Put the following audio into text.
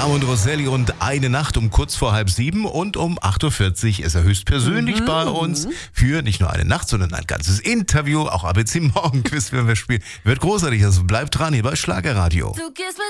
Ramon Rosselli und eine Nacht um kurz vor 6:30 und um 8:40 Uhr ist er höchstpersönlich bei uns für nicht nur eine Nacht, sondern ein ganzes Interview. Auch ABC Morgenquiz werden wir spielen. Wird großartig, also bleibt dran hier bei Schlagerradio. Du gehst mit